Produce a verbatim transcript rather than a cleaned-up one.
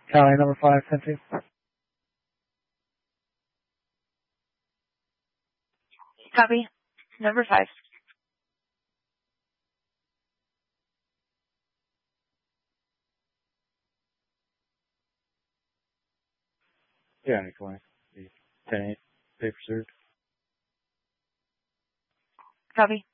Cali number five, ten two. Copy. Number five. Yeah, twenty. ten eight. Paper served. Copy.